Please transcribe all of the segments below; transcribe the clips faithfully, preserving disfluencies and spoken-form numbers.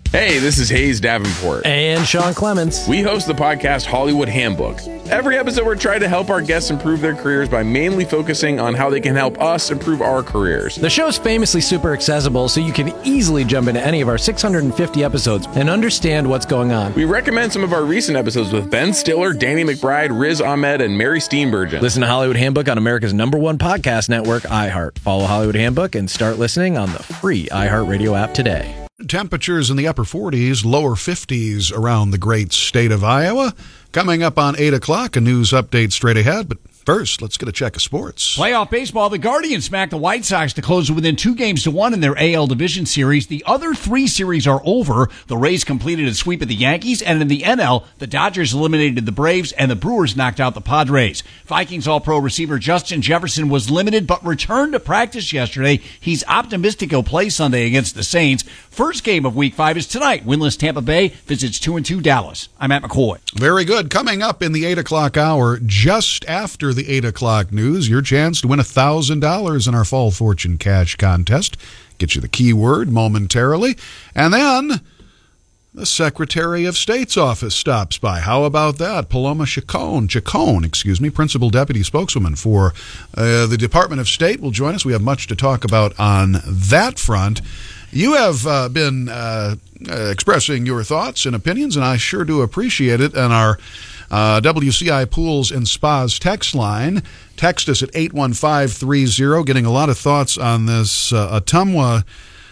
Hey, this is Hayes Davenport. And Sean Clements. We host the podcast Hollywood Handbook. Every episode, we're trying to help our guests improve their careers by mainly focusing on how they can help us improve our careers. The show's famously super accessible, so you can easily jump into any of our six hundred fifty episodes and understand what's going on. We recommend some of our recent episodes with Ben Stiller, Danny McBride, Riz Ahmed, and Mary Steenburgen. Listen to Hollywood Handbook on America's number one podcast network, iHeart. Follow Hollywood Handbook and start listening on the free iHeartRadio app today. Temperatures in the upper forties, lower fifties around the great state of Iowa. Coming up on eight o'clock, a news update straight ahead. But first, let's get a check of sports. Playoff baseball, the Guardians smacked the White Sox to close within two games to one in their A L Division Series. The other three series are over. The Rays completed a sweep of the Yankees, and in the N L, the Dodgers eliminated the Braves, and the Brewers knocked out the Padres. Vikings All-Pro receiver Justin Jefferson was limited, but returned to practice yesterday. He's optimistic he'll play Sunday against the Saints. First game of Week five is tonight. Winless Tampa Bay visits two and two Dallas. I'm Matt McCoy. Very good. Coming up in the eight o'clock hour, just after the eight o'clock news, your chance to win one thousand dollars in our Fall Fortune Cash Contest. Get you the keyword momentarily. And then the Secretary of State's office stops by. How about that? Paloma Chacon, Chacon, excuse me, Principal Deputy Spokeswoman for uh, the Department of State will join us. We have much to talk about on that front. You have uh, been uh, uh, expressing your thoughts and opinions, and I sure do appreciate it. And our uh, W C I Pools and Spas text line, text us at eight one five three zero, getting a lot of thoughts on this uh, Ottumwa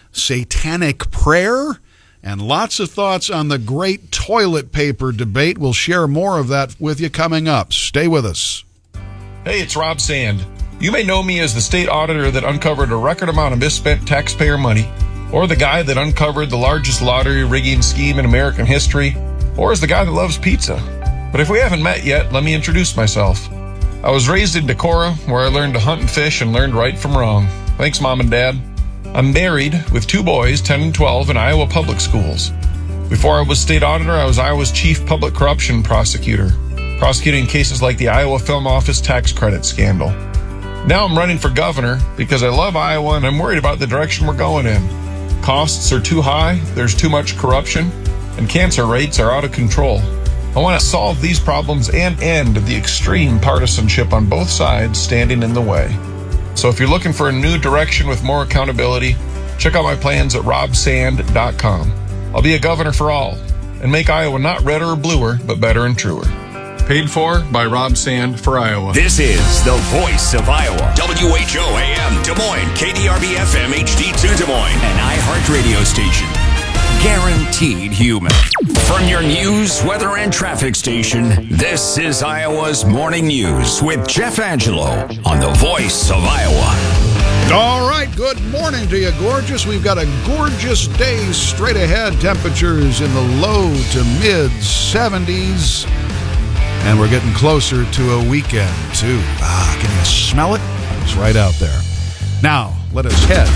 satanic prayer, and lots of thoughts on the great toilet paper debate. We'll share more of that with you coming up. Stay with us. Hey, it's Rob Sand. You may know me as the state auditor that uncovered a record amount of misspent taxpayer money, or the guy that uncovered the largest lottery rigging scheme in American history, or as the guy that loves pizza. But if we haven't met yet, let me introduce myself. I was raised in Decorah, where I learned to hunt and fish and learned right from wrong. Thanks, Mom and Dad. I'm married with two boys, ten and twelve, in Iowa public schools. Before I was state auditor, I was Iowa's chief public corruption prosecutor, prosecuting cases like the Iowa Film Office tax credit scandal. Now I'm running for governor because I love Iowa and I'm worried about the direction we're going in. Costs are too high, there's too much corruption, and cancer rates are out of control. I want to solve these problems and end the extreme partisanship on both sides standing in the way. So if you're looking for a new direction with more accountability, check out my plans at rob sand dot com. I'll be a governor for all and make Iowa not redder or bluer, but better and truer. Paid for by Rob Sand for Iowa. This is the voice of Iowa. W H O A M Des Moines, K D R B F M H D two Des Moines, an iHeart radio station. Guaranteed human. From your news, weather, and traffic station, this is Iowa's Morning News with Jeff Angelo on the voice of Iowa. All right, good morning to you, gorgeous. We've got a gorgeous day straight ahead. Temperatures in the low to mid seventies. And we're getting closer to a weekend, too. Ah, can you smell it? It's right out there. Now, let us head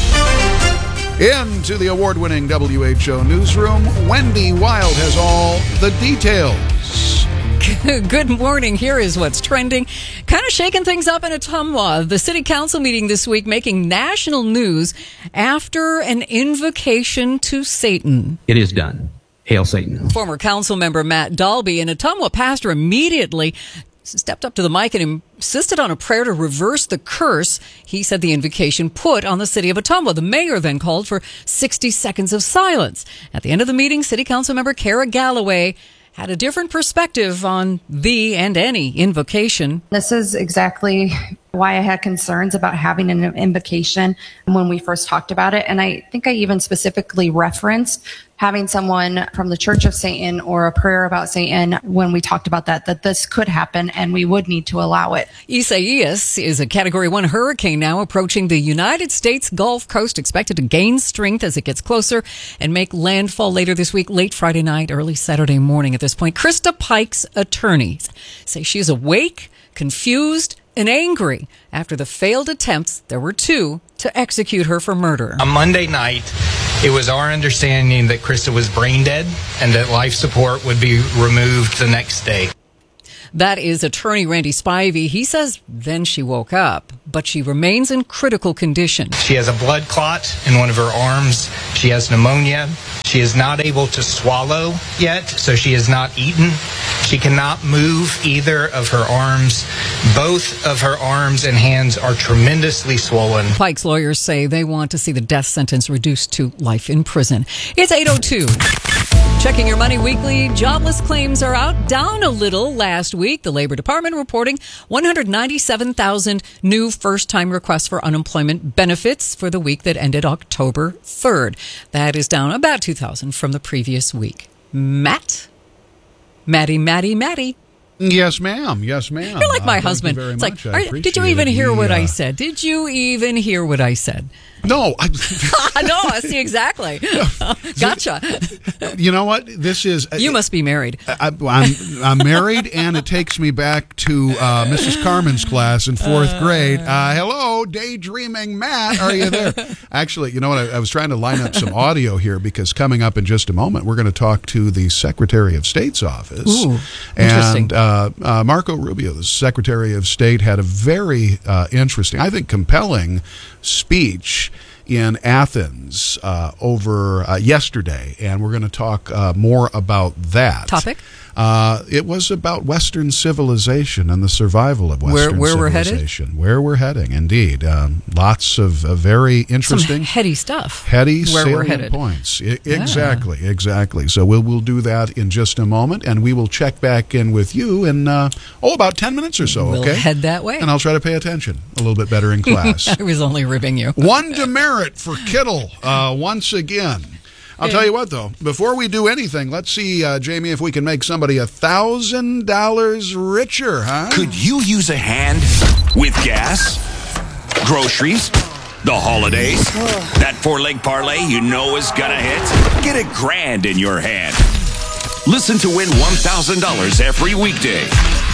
into the award-winning W H O newsroom. Wendy Wild has all the details. Good morning. Here is what's trending. Kind of shaking things up in Ottumwa. The city council meeting this week making national news after an invocation to Satan. It is done. Hail Satan. Former council member Matt Dalby, an Ottumwa pastor, immediately stepped up to the mic and insisted on a prayer to reverse the curse he said the invocation put on the city of Ottumwa. The mayor then called for sixty seconds of silence. At the end of the meeting, city council member Kara Galloway had a different perspective on the and any invocation. This is exactly why I had concerns about having an invocation when we first talked about it. And I think I even specifically referenced having someone from the Church of Satan or a prayer about Satan when we talked about that, that this could happen and we would need to allow it. Isaias is a Category one hurricane now approaching the United States Gulf Coast, expected to gain strength as it gets closer and make landfall later this week, late Friday night, early Saturday morning at this point. Krista Pike's attorneys say she is awake, confused, and angry after the failed attempts, there were two, to execute her for murder. On Monday night, it was our understanding that Krista was brain dead and that life support would be removed the next day. That is attorney Randy Spivey. He says then she woke up, but she remains in critical condition. She has a blood clot in one of her arms. She has pneumonia. She is not able to swallow yet, so she has not eaten. She cannot move either of her arms. Both of her arms and hands are tremendously swollen. Pike's lawyers say they want to see the death sentence reduced to life in prison. It's eight oh two. Checking Your Money Weekly, jobless claims are out, down a little last week. The Labor Department reporting one hundred ninety-seven thousand new first-time requests for unemployment benefits for the week that ended October third. That is down about two thousand from the previous week. Matt? Maddie, Maddie, Maddie. Yes, ma'am. Yes, ma'am. You're like my uh, husband. Thank you very It's much. like, I are, did you appreciate even it. hear He, what uh, I said? Did you even hear what I said? No. I, no, I see exactly. Gotcha. You know what? This is. You must be married. I, I'm I'm married, and it takes me back to uh, Missus Carmen's class in fourth uh, grade. Uh, hello, daydreaming Matt, are you there? Actually, you know what? I, I was trying to line up some audio here because coming up in just a moment, we're going to talk to the Secretary of State's office. Ooh, interesting. And uh, uh, Marco Rubio, the Secretary of State, had a very uh, interesting, I think, compelling speech in Athens uh, over uh, yesterday, and we're going to talk uh, more about that topic. Uh, it was about Western civilization and the survival of Western where, where civilization. We're headed? Where we're heading, indeed. Um, lots of uh, very interesting, some heady stuff. Heady, where salient we're headed. points. I, exactly, yeah. exactly. So we'll we'll do that in just a moment, and we will check back in with you in uh, oh about ten minutes or so. We'll okay, head that way, and I'll try to pay attention a little bit better in class. I was only ribbing you. One demerit for Kittle uh, once again. I'll tell you what, though, before we do anything, let's see, uh, Jamie, if we can make somebody one thousand dollars richer, huh? Could you use a hand with gas, groceries, the holidays? That four-leg parlay you know is gonna hit? Get a grand in your hand. Listen to win one thousand dollars every weekday.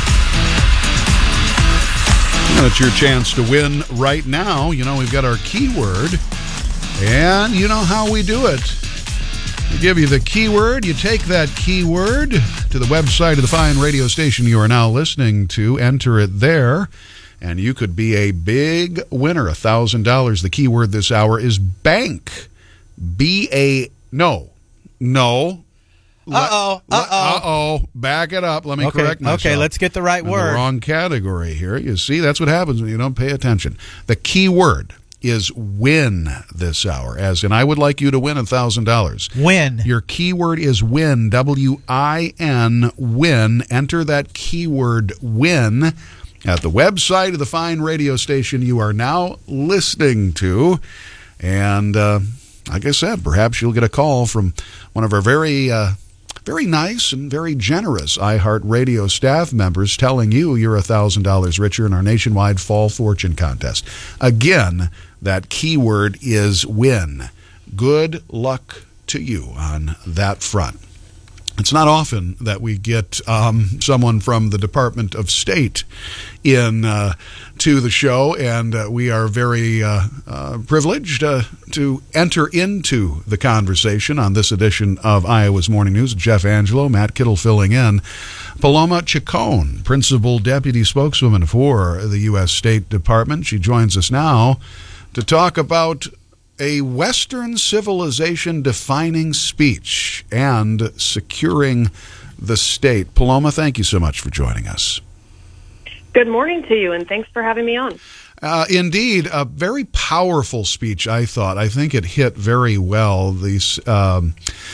Well, it's your chance to win right now. You know, we've got our keyword, and you know how we do it. We give you the keyword. You take that keyword to the website of the fine radio station you are now listening to, enter it there, and you could be a big winner, one thousand dollars. The keyword this hour is bank. B A, no, no. Uh-oh, uh-oh. Uh-oh. Back it up. Let me okay, correct myself. Okay, let's get the right I'm word. In the wrong category here. You see, that's what happens when you don't pay attention. The keyword is win this hour, as in I would like you to win one thousand dollars. Win. Your keyword is win, W I N, win. Enter that keyword win at the website of the fine radio station you are now listening to. And uh, like I said, perhaps you'll get a call from one of our very... Uh, Very nice and very generous iHeartRadio staff members telling you you're one thousand dollars richer in our nationwide Fall Fortune Contest. Again, that keyword is win. Good luck to you on that front. It's not often that we get um, someone from the Department of State in uh, to the show, and uh, we are very uh, uh, privileged uh, to enter into the conversation on this edition of Iowa's Morning News. Jeff Angelo, Matt Kittle filling in. Paloma Chacon, Principal Deputy Spokeswoman for the U S State Department. She joins us now to talk about a Western civilization defining speech and securing the state. Paloma, thank you so much for joining us. Good morning to you, and thanks for having me on. Uh, indeed, a very powerful speech, I thought. I think it hit very well. These, um,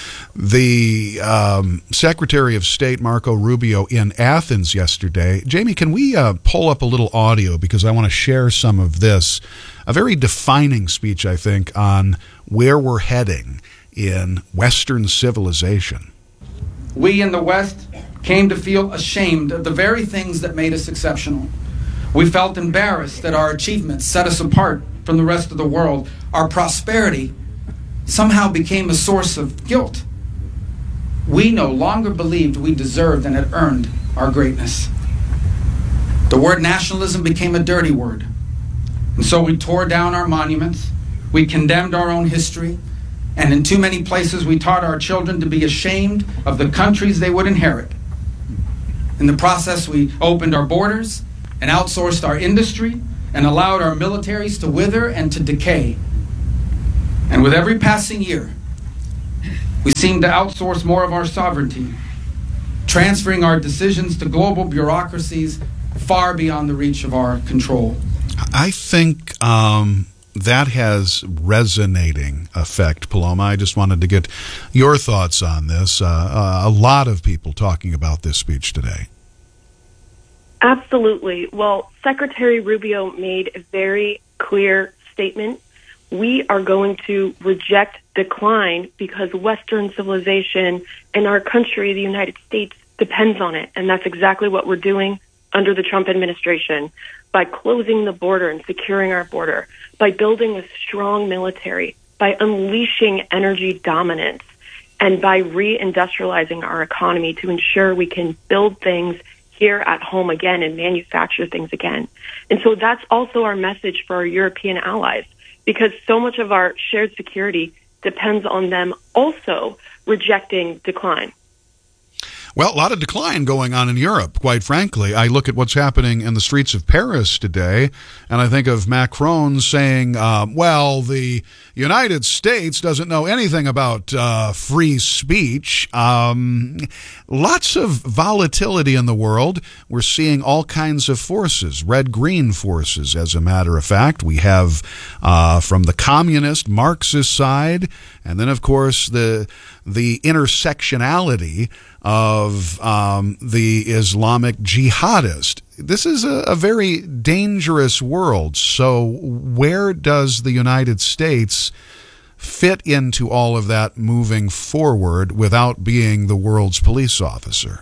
the um, Secretary of State, Marco Rubio, in Athens yesterday. Jamie, can we uh, pull up a little audio, because I want to share some of this. A very defining speech, I think, on where we're heading in Western civilization. We in the West came to feel ashamed of the very things that made us exceptional. We felt embarrassed that our achievements set us apart from the rest of the world. Our prosperity somehow became a source of guilt. We no longer believed we deserved and had earned our greatness. The word nationalism became a dirty word. And so we tore down our monuments, we condemned our own history, and in too many places we taught our children to be ashamed of the countries they would inherit. In the process, we opened our borders and outsourced our industry and allowed our militaries to wither and to decay. And with every passing year, we seem to outsource more of our sovereignty, transferring our decisions to global bureaucracies far beyond the reach of our control. I think um, that has resonating effect, Paloma. I just wanted to get your thoughts on this. Uh, uh, a lot of people talking about this speech today. Absolutely. Well, Secretary Rubio made a very clear statement. We are going to reject decline because Western civilization and our country, the United States, depends on it. And that's exactly what we're doing under the Trump administration by closing the border and securing our border, by building a strong military, by unleashing energy dominance, and by reindustrializing our economy to ensure we can build things here at home again and manufacture things again. And so that's also our message for our European allies, because so much of our shared security depends on them also rejecting decline. Well, a lot of decline going on in Europe, quite frankly. I look at what's happening in the streets of Paris today, and I think of Macron saying, uh, well, the United States doesn't know anything about uh, free speech. Um, lots of volatility in the world. We're seeing all kinds of forces, red-green forces, as a matter of fact. We have uh, from the communist, Marxist side, and then, of course, the the intersectionality of um, the Islamic jihadist. This is a, a very dangerous world. So where does the United States fit into all of that moving forward without being the world's police officer?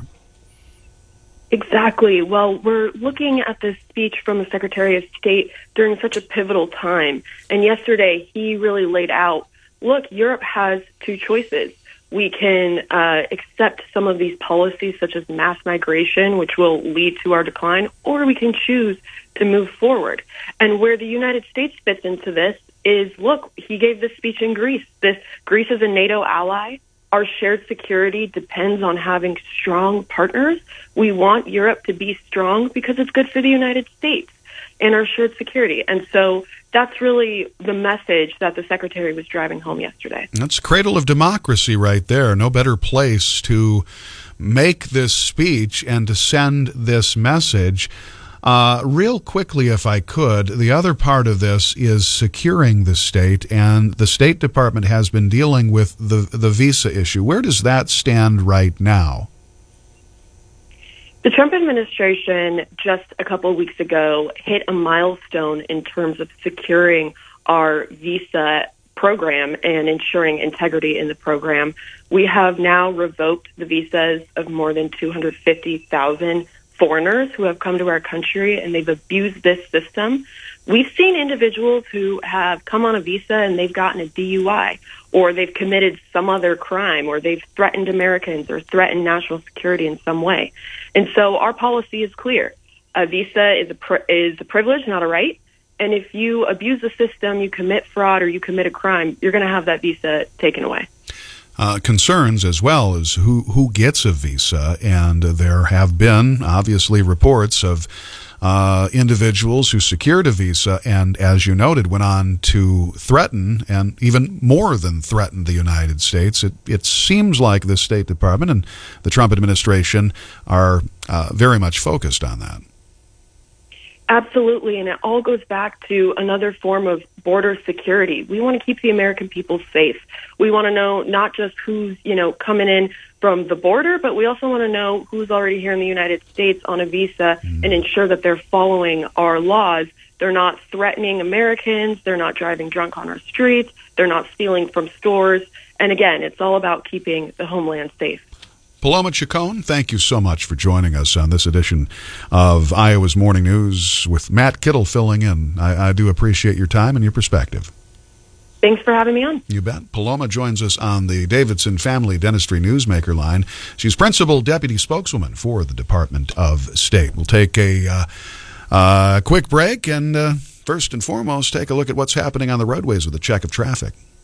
Exactly. Well, we're looking at this speech from the Secretary of State during such a pivotal time. And yesterday, he really laid out, look, Europe has two choices. We can uh, accept some of these policies, such as mass migration, which will lead to our decline, or we can choose to move forward. And where the United States fits into this is, look, he gave this speech in Greece. This Greece is a NATO ally. Our shared security depends on having strong partners. We want Europe to be strong because it's good for the United States and our shared security. And so that's really the message that the Secretary was driving home yesterday. That's cradle of democracy right there. No better place to make this speech and to send this message. Uh, real quickly, if I could, the other part of this is securing the state, and the State Department has been dealing with the, the visa issue. Where does that stand right now? The Trump administration just a couple of weeks ago hit a milestone in terms of securing our visa program and ensuring integrity in the program. We have now revoked the visas of more than two hundred fifty thousand foreigners who have come to our country, and they've abused this system. We've seen individuals who have come on a visa and they've gotten a D U I, or they've committed some other crime, or they've threatened Americans or threatened national security in some way. And so our policy is clear. A visa is a, pri- is a privilege, not a right. And if you abuse the system, you commit fraud, or you commit a crime, you're going to have that visa taken away. Uh, concerns as well as who, who gets a visa, and uh, there have been obviously reports of uh, individuals who secured a visa and, as you noted, went on to threaten and even more than threaten the United States. It, it seems like the State Department and the Trump administration are uh, very much focused on that. Absolutely, and it all goes back to another form of border security. We want to keep the American people safe. We want to know not just who's, you know, coming in from the border, but we also want to know who's already here in the United States on a visa mm. and ensure that they're following our laws. They're not threatening Americans. They're not driving drunk on our streets. They're not stealing from stores. And again, it's all about keeping the homeland safe. Paloma Chacon, thank you so much for joining us on this edition of Iowa's Morning News with Matt Kittle filling in. I, I do appreciate your time and your perspective. Thanks for having me on. You bet. Paloma joins us on the Davidson Family Dentistry Newsmaker line. She's Principal Deputy Spokeswoman for the Department of State. We'll take a uh, uh, quick break and uh, first and foremost take a look at what's happening on the roadways with a check of traffic.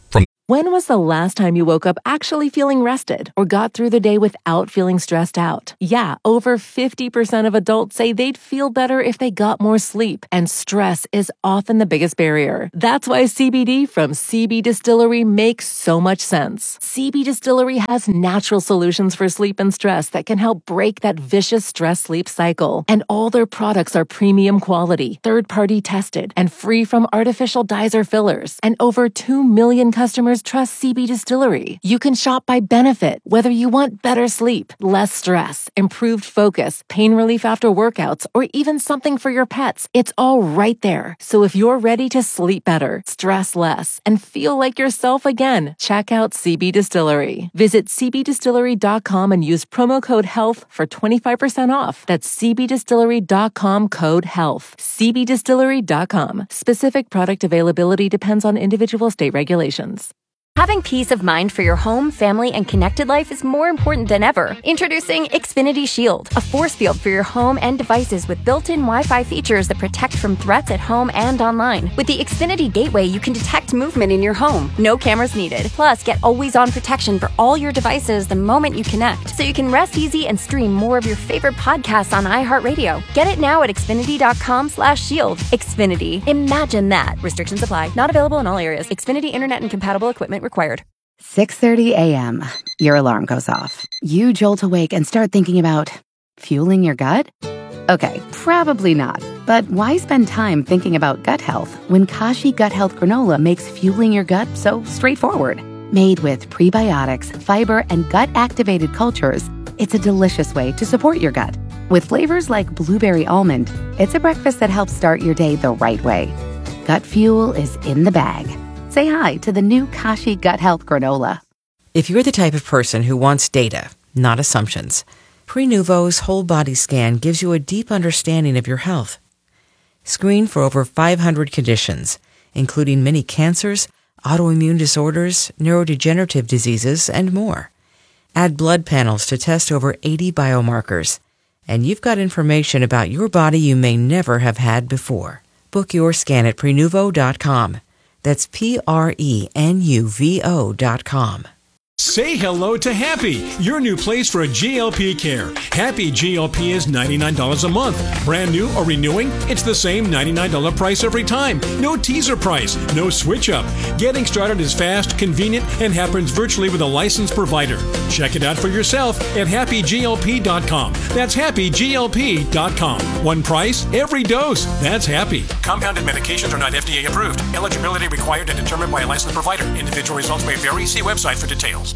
When was the last time you woke up actually feeling rested or got through the day without feeling stressed out? Yeah, over fifty percent of adults say they'd feel better if they got more sleep, and stress is often the biggest barrier. That's why C B D from C B Distillery makes so much sense. C B Distillery has natural solutions for sleep and stress that can help break that vicious stress-sleep cycle. And all their products are premium quality, third-party tested, and free from artificial dyes or fillers. And over two million customers trust C B Distillery. You can shop by benefit, whether you want better sleep, less stress, improved focus, pain relief after workouts, or even something for your pets. It's all right there. So if you're ready to sleep better, stress less, and feel like yourself again, check out C B Distillery. Visit c b distillery dot com and use promo code HEALTH for twenty-five percent off. That's c b distillery dot com code HEALTH. c b distillery dot com. Specific product availability depends on individual state regulations. Having peace of mind for your home, family, and connected life is more important than ever. Introducing Xfinity Shield, a force field for your home and devices with built-in Wi-Fi features that protect from threats at home and online. With the Xfinity Gateway, you can detect movement in your home. No cameras needed. Plus, get always-on protection for all your devices the moment you connect, so you can rest easy and stream more of your favorite podcasts on iHeartRadio. Get it now at xfinity dot com slash shield. Xfinity. Imagine that. Restrictions apply. Not available in all areas. Xfinity Internet and compatible equipment required. six thirty a.m. Your alarm goes off. You jolt awake and start thinking about fueling your gut? Okay, probably not. But why spend time thinking about gut health when Kashi Gut Health Granola makes fueling your gut so straightforward? Made with prebiotics, fiber, and gut-activated cultures, it's a delicious way to support your gut. With flavors like blueberry almond, it's a breakfast that helps start your day the right way. Gut fuel is in the bag. Say hi to the new Kashi Gut Health Granola. If you're the type of person who wants data, not assumptions, Prenuvo's whole body scan gives you a deep understanding of your health. Screen for over five hundred conditions, including many cancers, autoimmune disorders, neurodegenerative diseases, and more. Add blood panels to test over eighty biomarkers, and you've got information about your body you may never have had before. Book your scan at Prenuvo dot com. That's P R E N U V O dot com. Say hello to Happy, your new place for G L P care. Happy G L P is ninety-nine dollars a month. Brand new or renewing, it's the same ninety-nine dollars price every time. No teaser price, no switch up. Getting started is fast, convenient, and happens virtually with a licensed provider. Check it out for yourself at happy G L P dot com. That's happy G L P dot com. One price, every dose. That's Happy. Compounded medications are not F D A approved. Eligibility required and determined by a licensed provider. Individual results may vary. See website for details.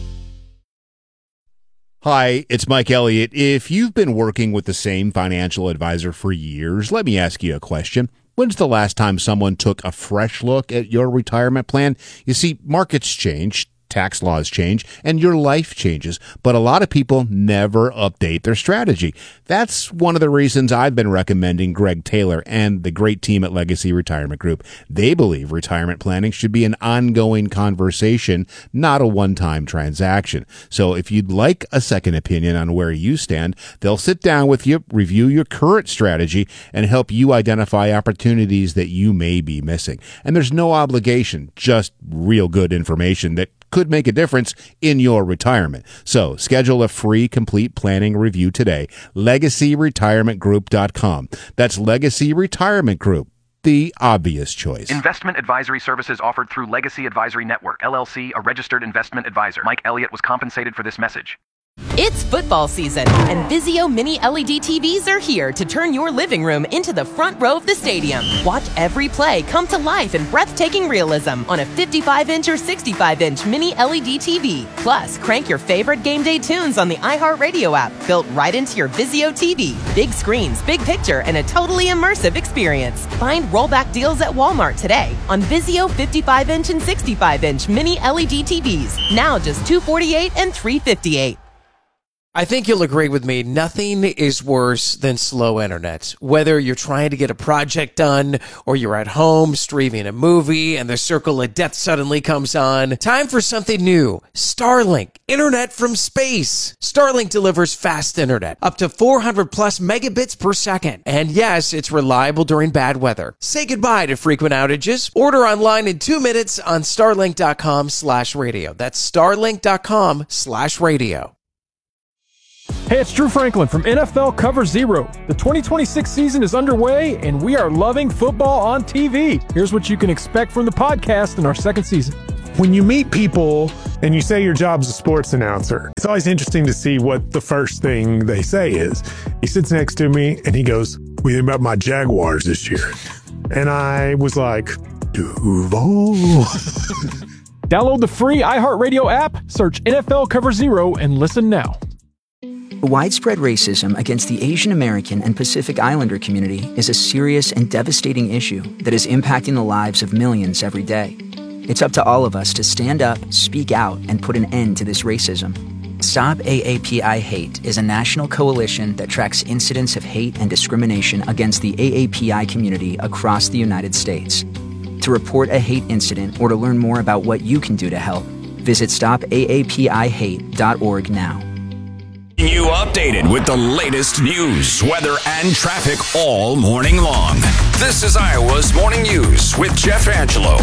Hi, it's Mike Elliott. If you've been working with the same financial advisor for years, let me ask you a question. When's the last time someone took a fresh look at your retirement plan? You see, markets change, tax laws change, and your life changes, but a lot of people never update their strategy. That's one of the reasons I've been recommending Greg Taylor and the great team at Legacy Retirement Group. They believe retirement planning should be an ongoing conversation, not a one-time transaction. So if you'd like a second opinion on where you stand, they'll sit down with you, review your current strategy, and help you identify opportunities that you may be missing. And there's no obligation, just real good information that could make a difference in your retirement. So schedule a free complete planning review today. legacy retirement group dot com. That's Legacy Retirement Group, the obvious choice. Investment advisory services offered through Legacy Advisory Network, L L C, a registered investment advisor. Mike Elliott was compensated for this message. It's football season, and Vizio Mini L E D T Vs are here to turn your living room into the front row of the stadium. Watch every play come to life in breathtaking realism on a fifty-five inch or sixty-five inch Mini L E D T V. Plus, crank your favorite game day tunes on the iHeartRadio app, built right into your Vizio T V. Big screens, big picture, and a totally immersive experience. Find rollback deals at Walmart today on Vizio fifty-five inch and sixty-five inch Mini L E D T Vs. Now just two hundred forty-eight dollars and three hundred fifty-eight dollars. I think you'll agree with me. Nothing is worse than slow internet. Whether you're trying to get a project done or you're at home streaming a movie and the circle of death suddenly comes on. Time for something new. Starlink. Internet from space. Starlink delivers fast internet. Up to four hundred plus megabits per second. And yes, it's reliable during bad weather. Say goodbye to frequent outages. Order online in two minutes on starlink.com slash radio. That's starlink.com slash radio. Hey, it's Drew Franklin from N F L Cover Zero. The twenty twenty-six season is underway, and we are loving football on T V. Here's what you can expect from the podcast in our second season. When you meet people and you say your job's a sports announcer, it's always interesting to see what the first thing they say is. He sits next to me and he goes, "What do you think about my Jaguars this year?" And I was like, Duval. Download the free iHeartRadio app, search N F L Cover Zero, and listen now. Widespread racism against the Asian American and Pacific Islander community is a serious and devastating issue that is impacting the lives of millions every day. It's up to all of us to stand up, speak out, and put an end to this racism. Stop A A P I Hate is a national coalition that tracks incidents of hate and discrimination against the A A P I community across the United States. To report a hate incident or to learn more about what you can do to help, visit stop A A P I hate dot org now. You updated with the latest news, weather, and traffic all morning long. This is Iowa's Morning News with Jeff Angelo.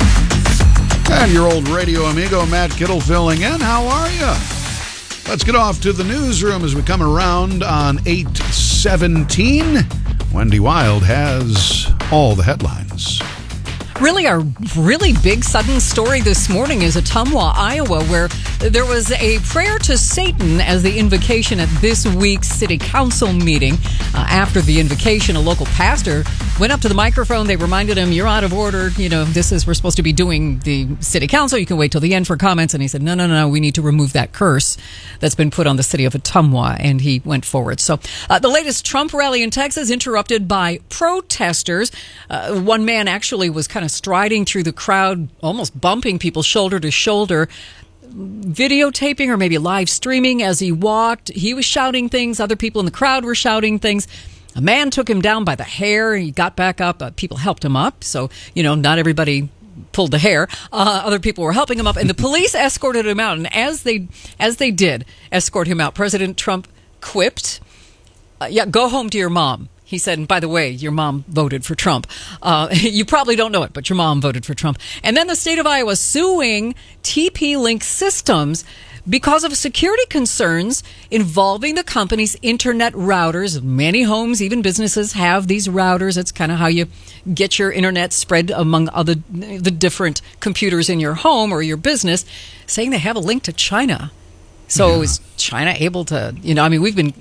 And your old radio amigo, Matt Kittle, filling in. How are you? Let's get off to the newsroom as we come around on eight seventeen. Wendy Wild has all the headlines. Really, our really big sudden story this morning is Ottumwa, Iowa, where there was a prayer to Satan as the invocation at this week's city council meeting. Uh, after the invocation, a local pastor went up to the microphone. They reminded him, "You're out of order. You know, this is, we're supposed to be doing the city council. You can wait till the end for comments." And he said, no, no, no, we need to remove that curse that's been put on the city of Ottumwa. And he went forward. So uh, the latest Trump rally in Texas interrupted by protesters. Uh, one man actually was kind of striding through the crowd, almost bumping people shoulder to shoulder, videotaping or maybe live streaming as he walked. He was shouting things. Other people in the crowd were shouting things. A man took him down by the hair. He got back up. Uh, people helped him up. So, you know, not everybody pulled the hair. Uh, other people were helping him up, and the police escorted him out. And as they as they did escort him out, President Trump quipped, uh, yeah, go home to your mom. He said, and by the way, your mom voted for Trump. Uh, you probably don't know it, but your mom voted for Trump. And then the state of Iowa suing T P-Link Systems because of security concerns involving the company's internet routers. Many homes, even businesses, have these routers. It's kind of how you get your internet spread among other the different computers in your home or your business, saying they have a link to China. So yeah. Is China able to, you know, I mean, we've been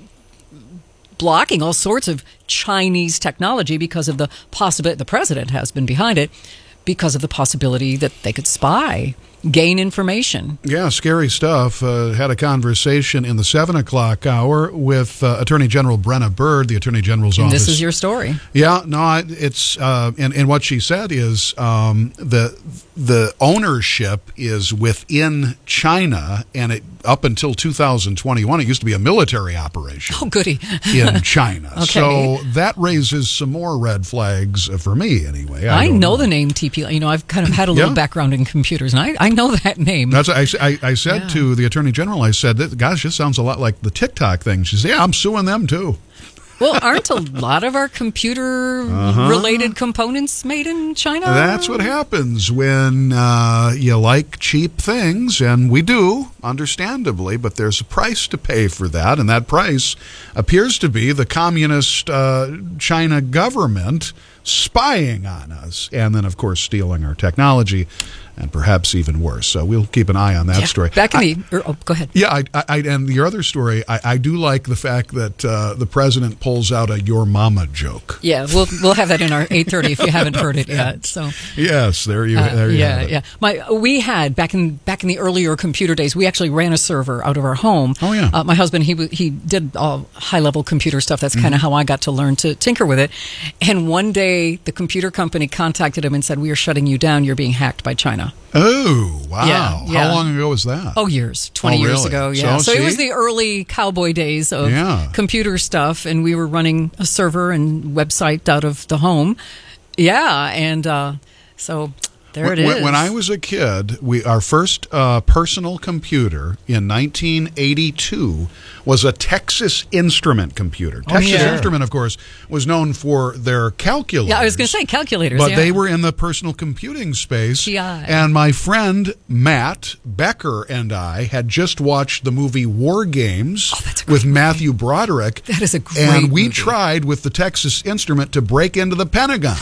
blocking all sorts of Chinese technology because of the possibility, the president has been behind it, because of the possibility that they could spy, gain information. Yeah, scary stuff. Uh, had a conversation in the seven o'clock hour with uh, Attorney General Brenna Bird, the Attorney General's and office. This is your story. Yeah, no, I, it's uh, and and what she said is um, the the ownership is within China, and it up until two thousand twenty-one, it used to be a military operation. Oh, goody! In China, okay. So that raises some more red flags for me, anyway. I, I know, know the name T P. You know, I've kind of had a little yeah. background in computers, and I, I know that name. That's I, I, I said yeah. to the Attorney General, I said, gosh, this sounds a lot like the TikTok thing. She said, yeah, I'm suing them too. Well, aren't a lot of our computer-related uh-huh. components made in China? That's what happens when uh, you like cheap things, and we do, understandably, but there's a price to pay for that, and that price appears to be the communist uh, China government spying on us, and then, of course, stealing our technology, and perhaps even worse. So we'll keep an eye on that yeah, story. Back in I, the, or, oh, go ahead. Yeah, I, I, and your other story, I, I do like the fact that uh, the president pulls out a "your mama" joke. Yeah, we'll we'll have that in our eight thirty if you haven't heard it yet. So yes, there you, uh, there you yeah, have it. yeah. My we had back in back in the earlier computer days, we actually ran a server out of our home. Oh yeah. Uh, my husband he he did all high level computer stuff. That's kind of Mm-hmm. how I got to learn to tinker with it. And one day, the computer company contacted him and said, "We are shutting you down. You're being hacked by China." China. Oh, wow. Yeah, yeah. How long ago was that? Oh, years. twenty Oh, years really? ago, yeah. So, So, it see? was the early cowboy days of Yeah. computer stuff, and we were running a server and website out of the home. Yeah, and uh, so there when, it is. when- When I was a kid, we our first uh, personal computer in nineteen eighty-two was a Texas Instrument computer. Oh, Texas yeah. Instrument, of course, was known for their calculators. Yeah, I was going to say calculators, But yeah. they were in the personal computing space. T I. And my friend Matt Becker and I had just watched the movie War Games with Matthew Broderick. That is a great And we movie. tried with the Texas Instrument to break into the Pentagon.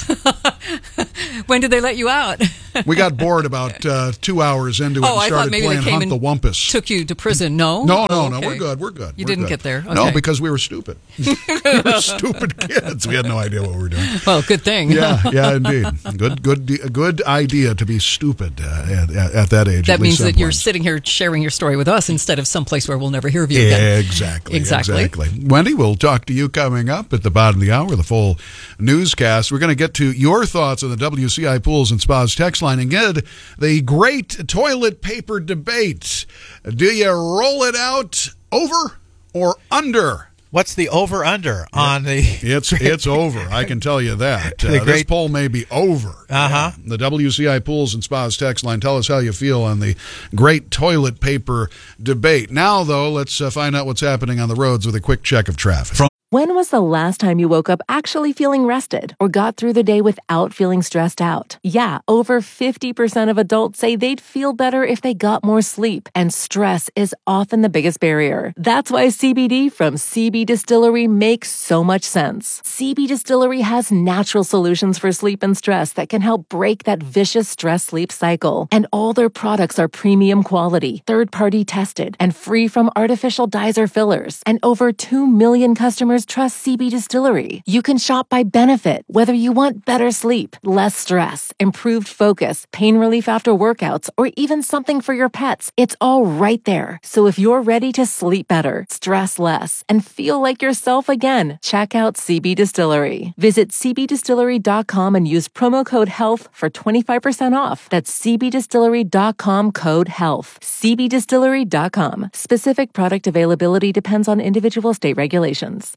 When did they let you out? We got bored about uh, two hours into it Oh, and I started thought maybe playing they came Hunt and the Wumpus. took you to prison. No? No, no, Oh, no. okay. We're good. We're good. You We're didn't good. get there. No, Okay. because we were stupid. we were stupid kids. We had no idea what we were doing. Well, good thing. Yeah, yeah, indeed. Good, good, a good idea to be stupid uh, at, at, at that age. That at means least that you're sometimes. sitting here sharing your story with us instead of someplace where we'll never hear of you again. Yeah, exactly, Exactly. exactly. Wendy, we'll talk to you coming up at the bottom of the hour, the full newscast. We're going to get to your thoughts on the W C I Pools and Spas text line and get the great toilet paper debate. Do you roll it out over or under? What's the over-under on the... It's it's over. I can tell you that. The Uh, this great- poll may be over. Uh-huh. The W C I Pools and Spas text line. Tell us how you feel on the great toilet paper debate. Now, though, let's uh, find out what's happening on the roads with a quick check of traffic. When was the last time you woke up actually feeling rested or got through the day without feeling stressed out? Yeah, over fifty percent of adults say they'd feel better if they got more sleep, and stress is often the biggest barrier. That's why C B D from C B Distillery makes so much sense. C B Distillery has natural solutions for sleep and stress that can help break that vicious stress-sleep cycle. And all their products are premium quality, third-party tested, and free from artificial dyes or fillers. And over two million customers trust C B Distillery. You can shop by benefit, whether you want better sleep, less stress, improved focus, pain relief after workouts, or even something for your pets. It's all right there. So if you're ready to sleep better, stress less, and feel like yourself again, check out C B Distillery. Visit c b distillery dot com and use promo code HEALTH for twenty-five percent off. That's c b distillery dot com code HEALTH. c b distillery dot com. Specific product availability depends on individual state regulations.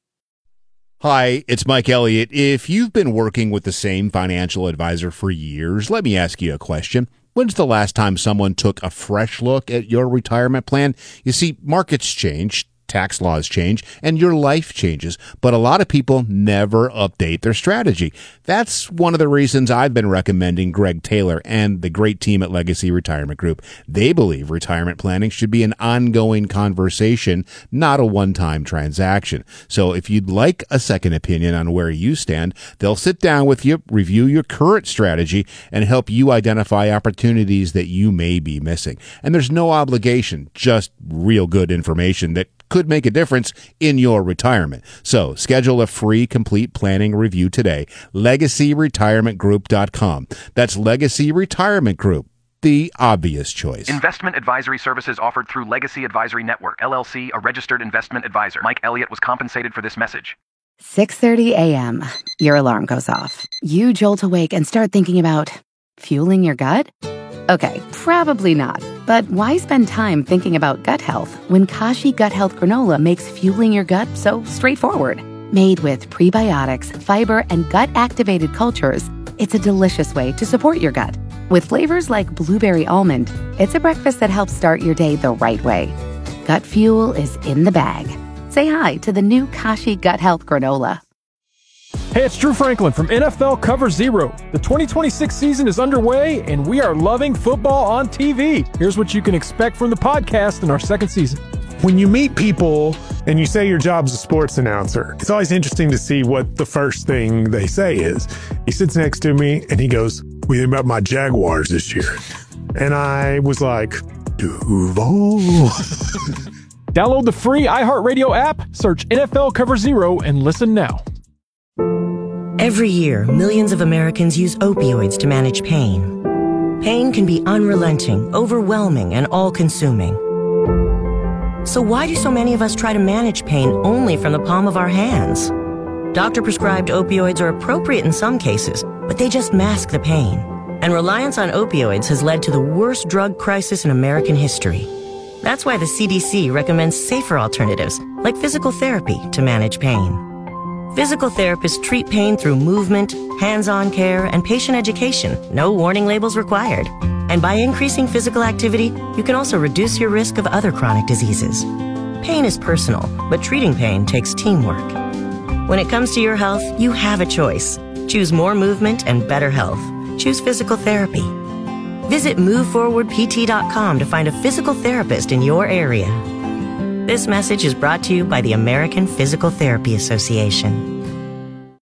Hi, it's Mike Elliott. If you've been working with the same financial advisor for years, let me ask you a question. When's the last time someone took a fresh look at your retirement plan? You see, markets change, tax laws change, and your life changes, but a lot of people never update their strategy. That's one of the reasons I've been recommending Greg Taylor and the great team at Legacy Retirement Group. They believe retirement planning should be an ongoing conversation, not a one-time transaction. So if you'd like a second opinion on where you stand, they'll sit down with you, review your current strategy, and help you identify opportunities that you may be missing. And there's no obligation, just real good information that could make a difference in your retirement. So schedule a free complete planning review today. legacy retirement group dot com. That's Legacy Retirement Group, the obvious choice. Investment advisory services offered through Legacy Advisory Network, L L C, a registered investment advisor. Mike Elliott was compensated for this message. six thirty a.m. Your alarm goes off. You jolt awake and start thinking about fueling your gut? Okay, probably not. But why spend time thinking about gut health when Kashi Gut Health Granola makes fueling your gut so straightforward? Made with prebiotics, fiber, and gut-activated cultures, it's a delicious way to support your gut. With flavors like blueberry almond, it's a breakfast that helps start your day the right way. Gut fuel is in the bag. Say hi to the new Kashi Gut Health Granola. Hey, it's Drew Franklin from N F L Cover Zero. The twenty twenty-six season is underway, and we are loving football on T V. Here's what you can expect from the podcast in our second season. When you meet people and you say your job's a sports announcer, it's always interesting to see what the first thing they say is. He sits next to me and he goes, "What do you think about my Jaguars this year?" And I was like, Duval. Download the free iHeartRadio app, search N F L Cover Zero, and listen now. Every year, millions of Americans use opioids to manage pain. Pain can be unrelenting, overwhelming, and all-consuming. So why do so many of us try to manage pain only from the palm of our hands? Doctor-prescribed opioids are appropriate in some cases, but they just mask the pain. And reliance on opioids has led to the worst drug crisis in American history. That's why the C D C recommends safer alternatives, like physical therapy, to manage pain. Physical therapists treat pain through movement, hands-on care, and patient education. No warning labels required. And by increasing physical activity, you can also reduce your risk of other chronic diseases. Pain is personal, but treating pain takes teamwork. When it comes to your health, you have a choice. Choose more movement and better health. Choose physical therapy. Visit move forward p t dot com to find a physical therapist in your area. This message is brought to you by the American Physical Therapy Association.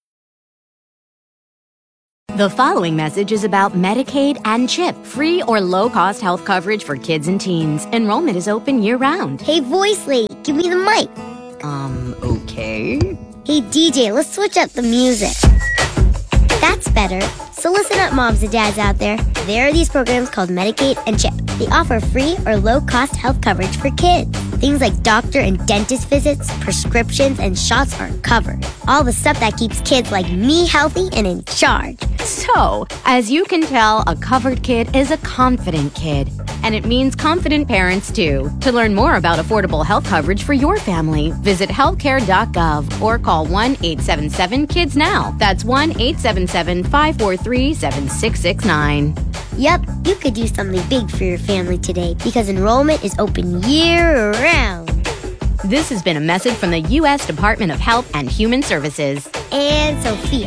The following message is about Medicaid and CHIP, free or low-cost health coverage for kids and teens. Enrollment is open year-round. Hey, voice lady, give me the mic. Um, okay. Hey, D J, let's switch up the music. That's better. So listen up, moms and dads out there. There are these programs called Medicaid and CHIP. They offer free or low-cost health coverage for kids. Things like doctor and dentist visits, prescriptions, and shots are covered. All the stuff that keeps kids like me healthy and in charge. So, as you can tell, a covered kid is a confident kid. And it means confident parents, too. To learn more about affordable health coverage for your family, visit healthcare dot gov or call one eight seven seven kids now. That's one eight seven seven, five four three, seven six six nine. Yep, you could do something big for your family today because enrollment is open year-round. This has been a message from the U S Department of Health and Human Services. And Sophia.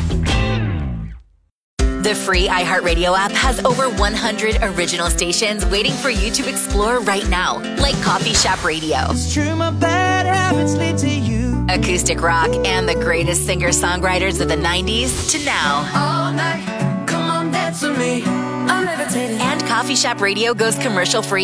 The free iHeartRadio app has over one hundred original stations waiting for you to explore right now, like Coffee Shop Radio. It's true, my bad habits lead to you. Acoustic rock and the greatest singer-songwriters of the nineties to now. All night, come on, dance with me. I'm levitating. And Coffee Shop Radio goes commercial-free